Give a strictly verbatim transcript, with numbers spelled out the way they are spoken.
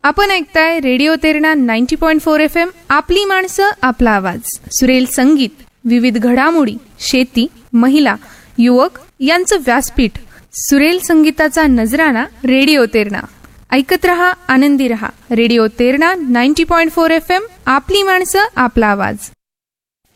आपण ऐकताय रेडिओ तेरणा नव्वद पॉइंट चार एफ एम. आपली माणसं आपला आवाज. सुरेल संगीत, विविध घडामोडी, शेती, महिला, युवक यांचं व्यासपीठ. सुरेल संगीताचा नजराणा रेडिओ तेरणा. ऐकत रहा, आनंदी रहा. रेडिओ तेरणा नव्वद पॉइंट चार एफ एम. आपली माणसं आपला आवाज.